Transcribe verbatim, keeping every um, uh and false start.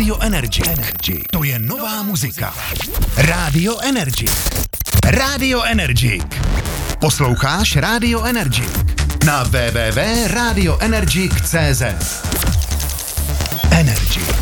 Radio Energy. Energy. To je nová muzika. Radio Energy. Radio Energy. Posloucháš Radio Energy na w w w tečka radio energy tečka c z. Energy.